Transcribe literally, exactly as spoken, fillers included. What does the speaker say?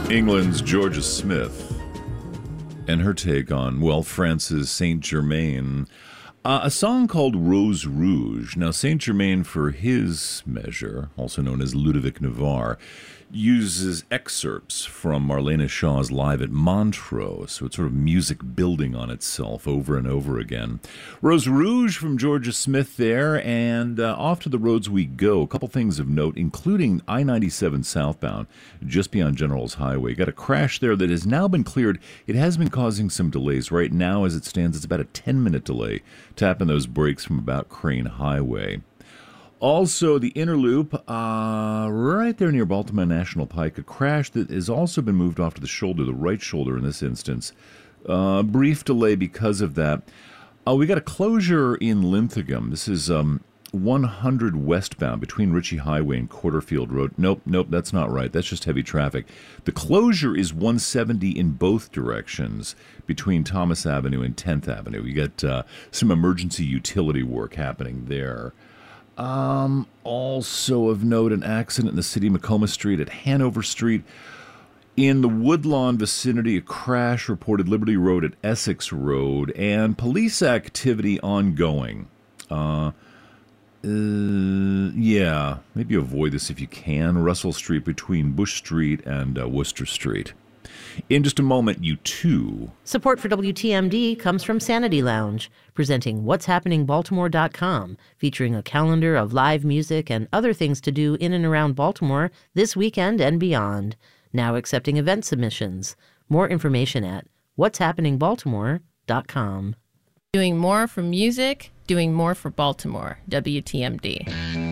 England's Georgia Smith and her take on, well, France's Saint Germain. Uh, a song called Rose Rouge. Now, Saint Germain, for his measure, also known as Ludovic Navarre, uses excerpts from Marlena Shaw's Live at Montreux, so it's sort of music building on itself over and over again. Rose Rouge from Georgia Smith there, and uh, off to the roads we go. A couple things of note, including I ninety-seven southbound, just beyond General's Highway. Got a crash there that has now been cleared. It has been causing some delays. Right now, as it stands, it's about a ten-minute delay, tapping those brakes from about Crane Highway. Also, the inner loop, uh, right there near Baltimore National Pike, a crash that has also been moved off to the shoulder, the right shoulder in this instance. Uh, brief delay because of that. Uh, we got a closure in Linthicum. This is um, one hundred westbound between Ritchie Highway and Quarterfield Road. Nope, nope, that's not right. That's just heavy traffic. The closure is one seventy in both directions between Thomas Avenue and tenth Avenue. We got uh, some emergency utility work happening there. Um, also of note, an accident in the city, Macoma Street at Hanover Street. In the Woodlawn vicinity, a crash reported Liberty Road at Essex Road, and police activity ongoing. Uh, uh, yeah, maybe avoid this if you can. Russell Street between Bush Street and uh, Worcester Street. In just a moment, you too. Support for W T M D comes from Sanity Lounge, presenting whats happening baltimore dot com, featuring a calendar of live music and other things to do in and around Baltimore this weekend and beyond. Now accepting event submissions. More information at whats happening baltimore dot com. Doing more for music, doing more for Baltimore. W T M D.